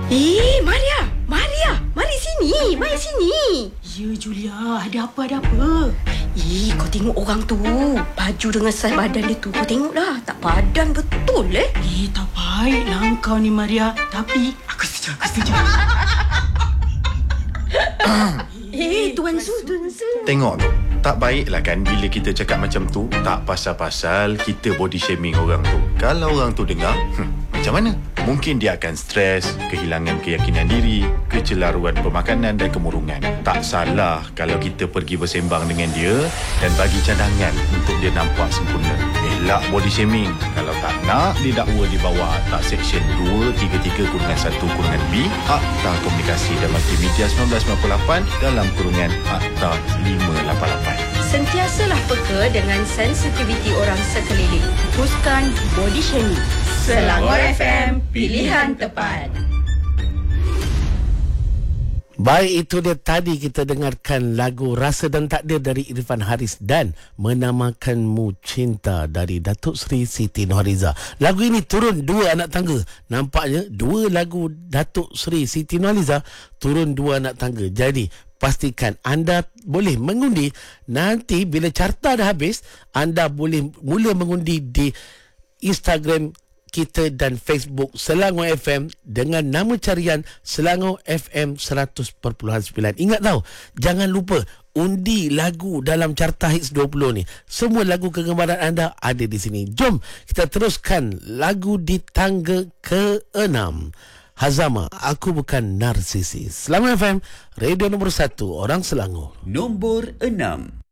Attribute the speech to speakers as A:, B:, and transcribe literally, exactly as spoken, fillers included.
A: Eh, Maria, Maria, mari sini, mari sini.
B: Ya, Julia, ada apa, ada apa?
A: Eh, kau tengok orang tu. Baju dengan saiz badan dia tu, kau tengok dah. Tak padan betul eh.
B: Eh, tak baiklah kau ni, Maria. Tapi, aku setuju, aku setuju.
A: Eh, Tuan Su, Tuan Su.
C: Tengok tu. Tak baiklah kan bila kita cakap macam tu. Tak pasal-pasal kita body shaming orang tu. Kalau orang tu dengar, hmm, macam mana? Mungkin dia akan stres, kehilangan keyakinan diri, kecelaruan pemakanan dan kemurungan. Tak salah kalau kita pergi bersembang dengan dia dan bagi cadangan untuk dia nampak sempurna. Elak body shaming. Kalau tak nak didakwa di bawah Akta Seksyen dua tiga tiga satu B Akta Komunikasi dan Multimedia seribu sembilan ratus sembilan puluh lapan dalam kurungan Akta lima lapan lapan.
A: Sentiasalah peka dengan sensitiviti orang sekeliling. Hapuskan body shaming. Selangor F M, pilihan tepat.
D: Baik, itu dia tadi kita dengarkan lagu Rasa dan Takdir dari Irfan Haris dan Menamakanmu Cinta dari Datuk Seri Siti Nurhaliza. Lagu ini turun dua anak tangga. Nampaknya dua lagu Datuk Seri Siti Nurhaliza turun dua anak tangga. Jadi pastikan anda boleh mengundi. Nanti bila carta dah habis, anda boleh mula mengundi di Instagram kita dan Facebook Selangor F M dengan nama carian Selangor F M seratus perpuluhan sembilan. Ingat tau, jangan lupa undi lagu dalam carta Hits dua puluh ni. Semua lagu kegemaran anda ada di sini. Jom kita teruskan lagu di tangga keenam. Hazama, Aku Bukan Narsisis. Selangor F M, radio nombor satu orang Selangor.
E: Nombor enam.